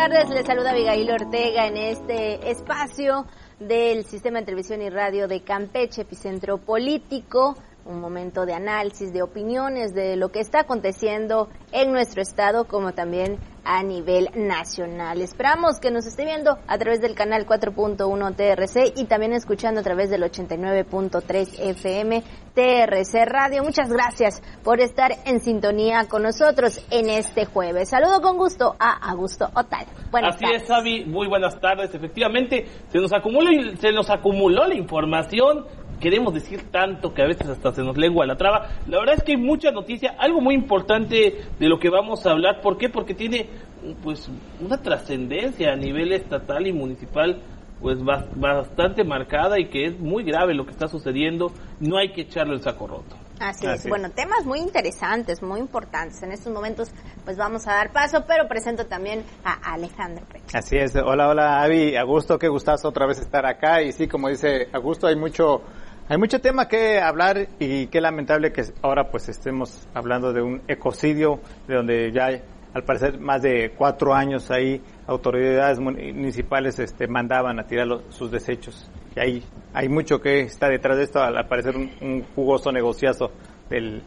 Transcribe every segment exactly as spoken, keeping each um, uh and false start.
tardes, les saluda Abigail Ortega en este espacio del Sistema de Televisión y Radio de Campeche, Epicentro Político, un momento de análisis, de opiniones, de lo que está aconteciendo en nuestro estado, como también a nivel nacional. Esperamos que nos esté viendo a través del canal cuatro punto uno T R C y también escuchando a través del ochenta y nueve punto tres F M T R C Radio. Muchas gracias por estar en sintonía con nosotros en este jueves. Saludo con gusto a Augusto Otal. Buenas Así tardes. es, Avi, muy buenas tardes. Efectivamente, se nos acumuló, se nos acumuló la información. Queremos decir tanto que a veces hasta se nos lengua la traba. La verdad es que hay mucha noticia, algo muy importante de lo que vamos a hablar. ¿Por qué? Porque tiene pues una trascendencia a nivel estatal y municipal pues bastante marcada y que es muy grave lo que está sucediendo. No hay que echarle el saco roto. Así es. Así es. Bueno, temas muy interesantes, muy importantes. En estos momentos pues vamos a dar paso, pero presento también a Alejandro Pérez. Así es. Hola, hola, Avi. Augusto, qué gustazo otra vez estar acá. Y sí, como dice Augusto, hay mucho... Hay mucho tema que hablar y qué lamentable que ahora pues estemos hablando de un ecocidio, de donde ya hay, al parecer, más de cuatro años ahí autoridades municipales este, mandaban a tirar los, sus desechos. Y ahí hay mucho que está detrás de esto, al parecer un, un jugoso negociazo del,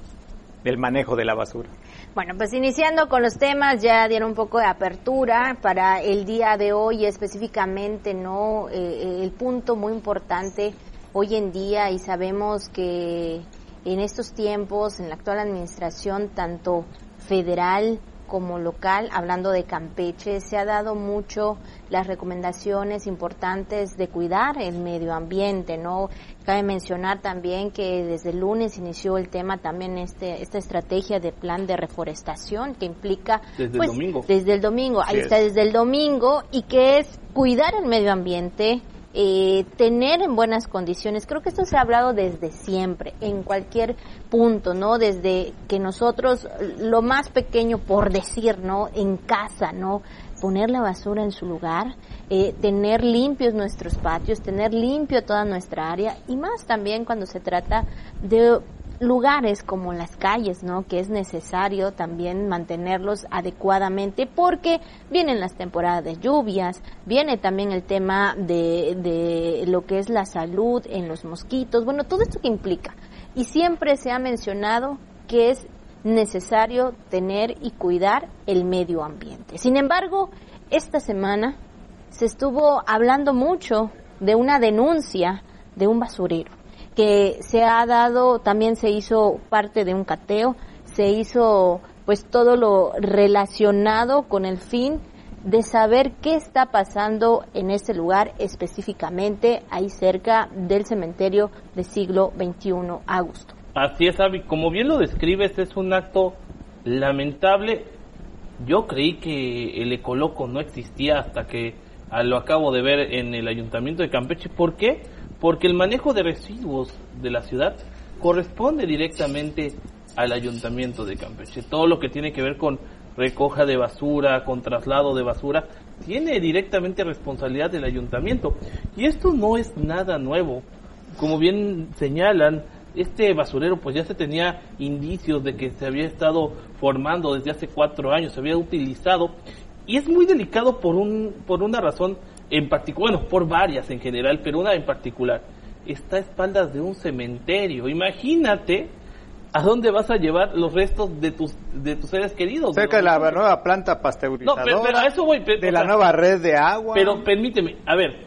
del manejo de la basura. Bueno, pues iniciando con los temas, ya dieron un poco de apertura para el día de hoy, específicamente, ¿no? Eh, el punto muy importante hoy en día, y sabemos que en estos tiempos, en la actual administración, tanto federal como local, hablando de Campeche, se ha dado mucho las recomendaciones importantes de cuidar el medio ambiente, ¿no? Cabe mencionar también que desde el lunes inició el tema también este esta estrategia de plan de reforestación que implica desde pues, el domingo. Desde el domingo, ahí sí está, es. desde el domingo, y que es cuidar el medio ambiente, Eh, tener en buenas condiciones. Creo que esto se ha hablado desde siempre, en cualquier punto, ¿no? Desde que nosotros, lo más pequeño por decir, ¿no? En casa, ¿no? Poner la basura en su lugar, eh, tener limpios nuestros patios, tener limpio toda nuestra área, y más también cuando se trata de lugares como las calles, ¿no? Que es necesario también mantenerlos adecuadamente porque vienen las temporadas de lluvias, viene también el tema de, de lo que es la salud en los mosquitos, bueno, todo esto que implica. Y siempre se ha mencionado que es necesario tener y cuidar el medio ambiente. Sin embargo, esta semana se estuvo hablando mucho de una denuncia de un basurero que se ha dado, también se hizo parte de un cateo, se hizo pues todo lo relacionado con el fin de saber qué está pasando en este lugar específicamente, ahí cerca del cementerio de siglo veintiuno, Augusto. Así es, Avi, como bien lo describes, es un acto lamentable. Yo creí que el Ecoloco no existía hasta que lo acabo de ver en el Ayuntamiento de Campeche. ¿Por qué? Porque el manejo de residuos de la ciudad corresponde directamente al Ayuntamiento de Campeche. Todo lo que tiene que ver con recoja de basura, con traslado de basura, tiene directamente responsabilidad del Ayuntamiento. Y esto no es nada nuevo. Como bien señalan, este basurero pues ya se tenía indicios de que se había estado formando desde hace cuatro años, se había utilizado, y es muy delicado por un por una razón en particular, bueno, por varias en general, pero una en particular. Está a espaldas de un cementerio. Imagínate a dónde vas a llevar los restos de tus de tus seres queridos. Cerca de la nueva planta pasteurizadora. No, pero, pero a eso voy. Pero, de o la sea, nueva red de agua. Pero permíteme, a ver,